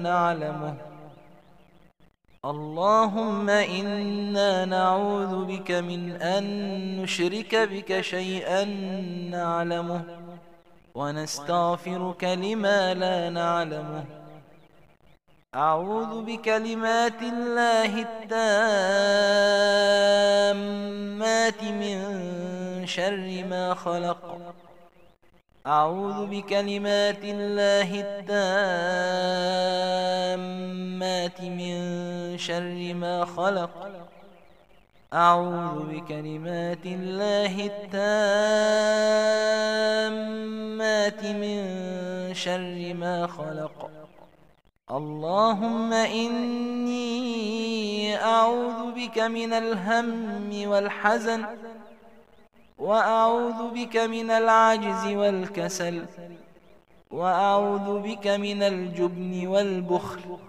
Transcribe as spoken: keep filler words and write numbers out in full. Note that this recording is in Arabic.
نعلمه. اللهم إنا نعوذ بك من أن نشرك بك شيئا نعلمه ونستغفرك لما لا نعلمه. أعوذ بكلمات الله التامات من شر ما خلق. أعوذ بكلمات الله التامات من شر ما خلق. أعوذ بكلمات الله التامات من شر ما خلق. اللهم إني أعوذ بك من الهم والحزن، وأعوذ بك من العجز والكسل، وأعوذ بك من الجبن والبخل،